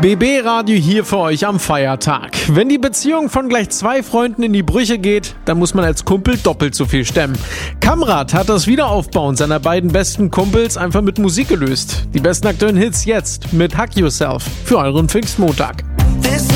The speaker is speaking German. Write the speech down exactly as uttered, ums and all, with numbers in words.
B B-Radio hier für euch am Feiertag. Wenn die Beziehung von gleich zwei Freunden in die Brüche geht, dann muss man als Kumpel doppelt so viel stemmen. Kamrat hat das Wiederaufbauen seiner beiden besten Kumpels einfach mit Musik gelöst. Die besten aktuellen Hits jetzt mit Hug Yourself für euren Pfingstmontag.